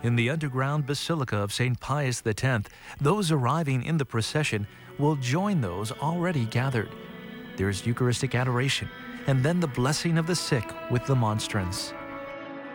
In the underground Basilica of St. Pius X, those arriving in the procession will join those already gathered. There's Eucharistic adoration, and then the blessing of the sick with the monstrance.